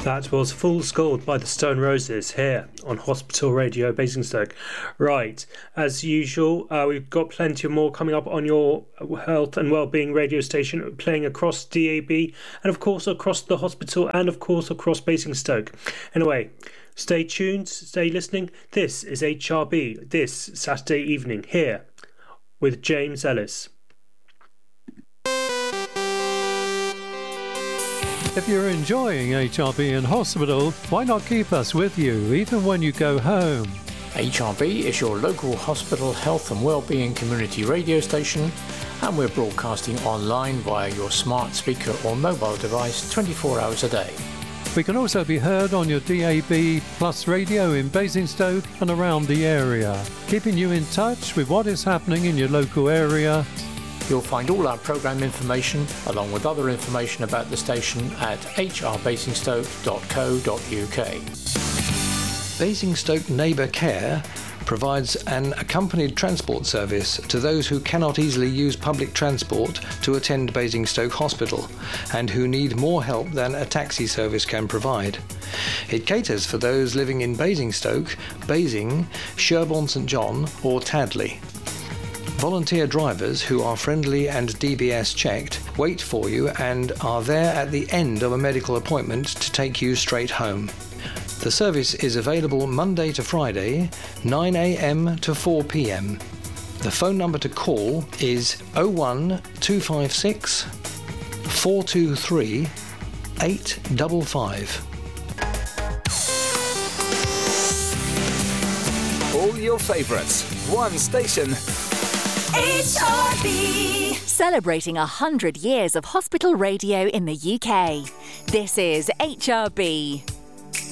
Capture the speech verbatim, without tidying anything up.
That was Fool's Gold by the Stone Roses here on Hospital Radio Basingstoke. Right, as usual, uh, we've got plenty more coming up on your health and wellbeing radio station, playing across D A B and of course across the hospital and of course across Basingstoke. Anyway, stay tuned, stay listening. This is H R B this Saturday evening here with James Ellis. If you're enjoying H R B in hospital, why not keep us with you even when you go home? H R B is your local hospital health and wellbeing community radio station, and we're broadcasting online via your smart speaker or mobile device twenty-four hours a day. We can also be heard on your D A B Plus radio in Basingstoke and around the area, keeping you in touch with what is happening in your local area. You'll find all our programme information, along with other information about the station, at h r basingstoke dot co dot u k. Basingstoke Neighbour Care provides an accompanied transport service to those who cannot easily use public transport to attend Basingstoke Hospital and who need more help than a taxi service can provide. It caters for those living in Basingstoke, Basing, Sherborne St John or Tadley. Volunteer drivers who are friendly and D B S checked wait for you and are there at the end of a medical appointment to take you straight home. The service is available Monday to Friday, nine a m to four p m. The phone number to call is oh one two five six, four two three, eight five five. All your favourites, one station. H R B. Celebrating one hundred years of hospital radio in the U K. This is H R B.